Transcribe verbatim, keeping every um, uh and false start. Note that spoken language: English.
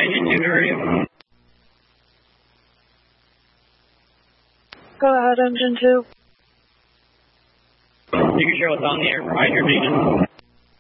into the area. Go ahead, engine two. You can show us on the air, provide your vision.